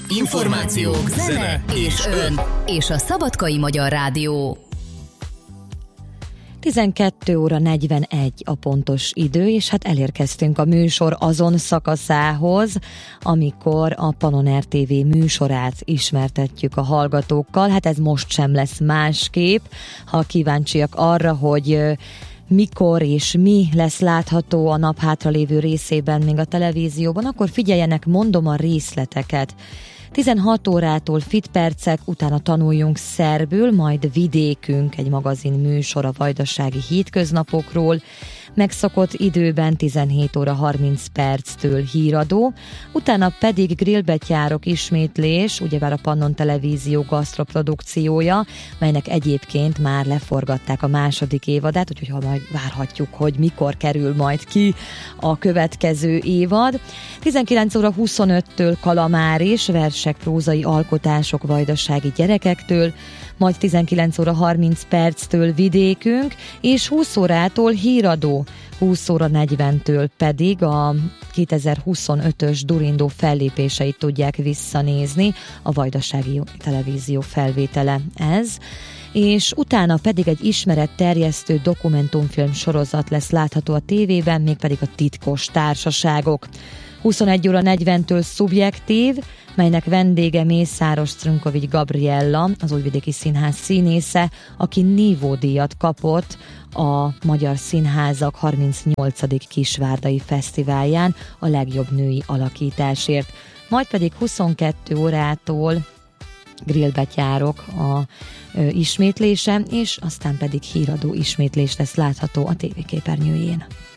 Információk, zene és ön. És a Szabadkai Magyar Rádió. 12 óra 41 a pontos idő, és hát elérkeztünk a műsor azon szakaszához, amikor a Pannon RTV műsorát ismertetjük a hallgatókkal. Hát ez most sem lesz másképp, ha kíváncsiak arra, hogy mikor és mi lesz látható a nap hátralévő részében még a televízióban, akkor figyeljenek, mondom a részleteket. 16 órától Fit percek, utána tanuljunk szerbül, majd Vidékünk, egy magazin műsor a vajdasági hétköznapokról, megszokott időben 17 óra 30 perctől híradó, utána pedig grillbetyárok ismétlés, ugyebár a Pannon Televízió gasztroprodukciója, melynek egyébként már leforgatták a második évadát, úgyhogy ha majd várhatjuk, hogy mikor kerül majd ki a következő évad. 19 óra 25-től Kalamáris, versek, prózai alkotások vajdasági gyerekektől, majd 19 óra 30 perctől Vidékünk, és 20 órától híradó, 20 óra 40-től pedig a 2025-ös Durindó fellépéseit tudják visszanézni, a Vajdasági Televízió felvétele ez, és utána pedig egy ismeretterjesztő dokumentumfilm sorozat lesz látható a tévében, mégpedig a Titkos társaságok. 21 óra 40-től Szubjektív, melynek vendége Mészáros Strunkovics Gabriella, az Újvidéki Színház színésze, aki nívódíjat kapott a Magyar Színházak 38. Kisvárdai Fesztiválján a legjobb női alakításért. Majd pedig 22 órától grillbetyárok a ismétlése, és aztán pedig híradó ismétlés lesz látható a tévéképernyőjén.